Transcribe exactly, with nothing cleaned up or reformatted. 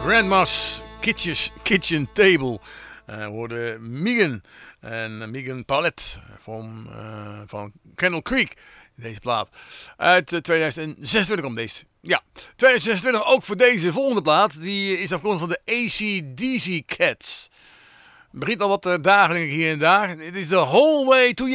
Grandma's Kitchen, Kitchen Table. Uh, worden Megan en Megan Paulette van, uh, van Candle Creek. Deze plaat uit uh, tweeduizend zesentwintig komt deze. Ja, tweeduizend zesentwintig ook voor deze volgende plaat. Die is afkomstig van de A C D C Cats. Het begint al wat uh, dagen denk ik hier en daar. Het is The Whole Way to